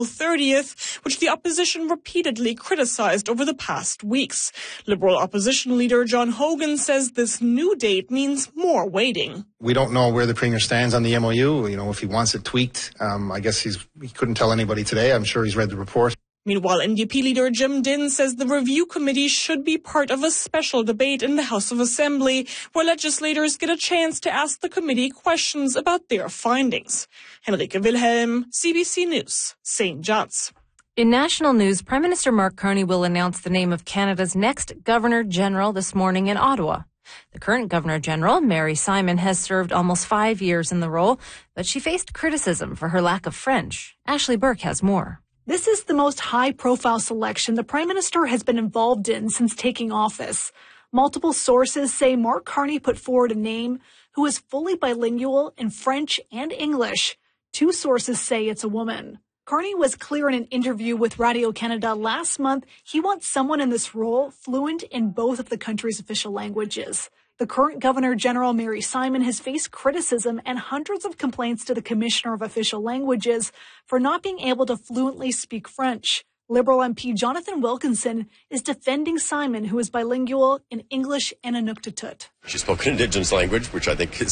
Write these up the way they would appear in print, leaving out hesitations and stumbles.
30th, which the opposition repeatedly criticized over the past weeks. Liberal opposition leader John Hogan says this new date means more waiting. We don't know where the Premier stands on the MOU. If he wants it tweaked, I guess he couldn't tell anybody today. I'm sure he's read the report. Meanwhile, NDP leader Jim Dinn says the review committee should be part of a special debate in the House of Assembly, where legislators get a chance to ask the committee questions about their findings. Henrike Wilhelm, CBC News, St. John's. In national news, Prime Minister Mark Carney will announce the name of Canada's next Governor-General this morning in Ottawa. The current Governor-General, Mary Simon, has served almost 5 years in the role, but she faced criticism for her lack of French. Ashley Burke has more. This is the most high-profile selection the Prime Minister has been involved in since taking office. Multiple sources say Mark Carney put forward a name who is fully bilingual in French and English. 2 sources say it's a woman. Carney was clear in an interview with Radio-Canada last month he wants someone in this role fluent in both of the country's official languages. The current Governor-General, Mary Simon, has faced criticism and hundreds of complaints to the Commissioner of Official Languages for not being able to fluently speak French. Liberal MP Jonathan Wilkinson is defending Simon, who is bilingual in English and Inuktitut. She spoke an Indigenous language, which I think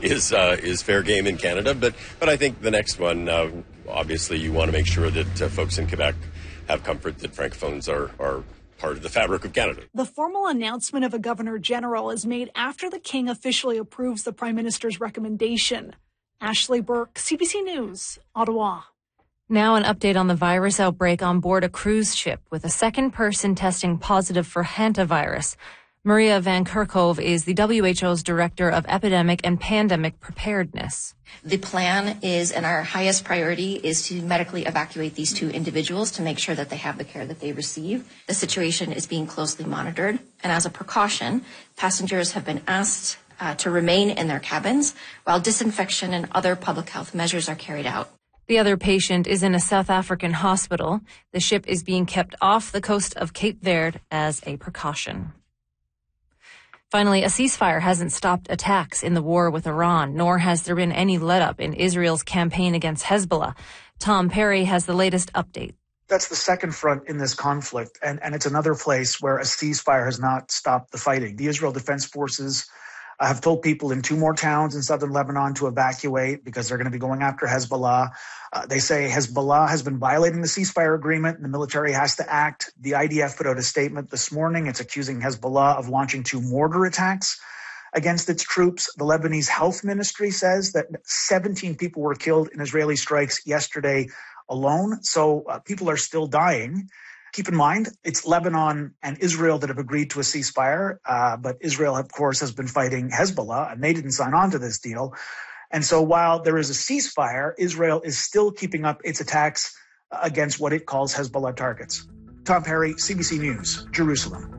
is fair game in Canada. But I think the next one, obviously, you want to make sure that folks in Quebec have comfort that Francophones are part of the fabric of Canada. The formal announcement of a Governor-General is made after the King officially approves the Prime Minister's recommendation. Ashley Burke, CBC News, Ottawa. Now an update on the virus outbreak on board a cruise ship with a second person testing positive for hantavirus. Maria Van Kerkhove is the WHO's Director of Epidemic and Pandemic Preparedness. The plan is, and our highest priority is to medically evacuate these 2 individuals to make sure that they have the care that they receive. The situation is being closely monitored, and as a precaution, passengers have been asked to remain in their cabins while disinfection and other public health measures are carried out. The other patient is in a South African hospital. The ship is being kept off the coast of Cape Verde as a precaution. Finally, a ceasefire hasn't stopped attacks in the war with Iran, nor has there been any let-up in Israel's campaign against Hezbollah. Tom Perry has the latest update. That's the second front in this conflict, and it's another place where a ceasefire has not stopped the fighting. The Israel Defense Forces have told people in 2 more towns in southern Lebanon to evacuate because they're going to be going after Hezbollah. They say Hezbollah has been violating the ceasefire agreement and the military has to act. The IDF put out a statement this morning. It's accusing Hezbollah of launching 2 mortar attacks against its troops. The Lebanese Health Ministry says that 17 people were killed in Israeli strikes yesterday alone. So people are still dying. Keep in mind, it's Lebanon and Israel that have agreed to a ceasefire, but Israel, of course, has been fighting Hezbollah, and they didn't sign on to this deal. And so while there is a ceasefire, Israel is still keeping up its attacks against what it calls Hezbollah targets. Tom Perry, CBC News, Jerusalem.